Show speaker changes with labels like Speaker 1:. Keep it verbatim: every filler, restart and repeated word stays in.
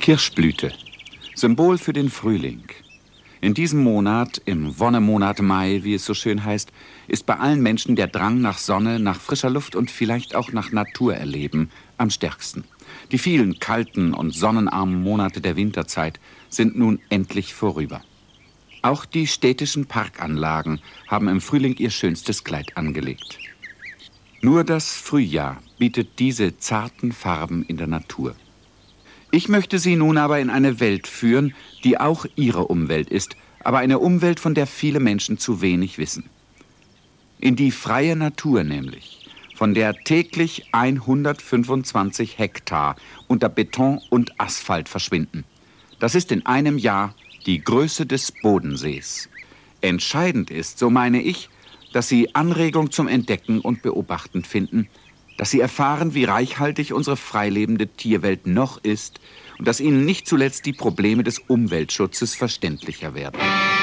Speaker 1: Kirschblüte, Symbol für den Frühling. In diesem Monat, im Wonnemonat Mai, wie es so schön heißt, ist bei allen Menschen der Drang nach Sonne, nach frischer Luft und vielleicht auch nach Naturerleben am stärksten. Die vielen kalten und sonnenarmen Monate der Winterzeit sind nun endlich vorüber. Auch die städtischen Parkanlagen haben im Frühling ihr schönstes Kleid angelegt. Nur das Frühjahr bietet diese zarten Farben in der Natur. Ich möchte Sie nun aber in eine Welt führen, die auch Ihre Umwelt ist, aber eine Umwelt, von der viele Menschen zu wenig wissen. In die freie Natur nämlich, von der täglich hundertfünfundzwanzig Hektar unter Beton und Asphalt verschwinden. Das ist in einem Jahr die Größe des Bodensees. Entscheidend ist, so meine ich, dass Sie Anregung zum Entdecken und Beobachten finden, dass Sie erfahren, wie reichhaltig unsere freilebende Tierwelt noch ist und dass Ihnen nicht zuletzt die Probleme des Umweltschutzes verständlicher werden.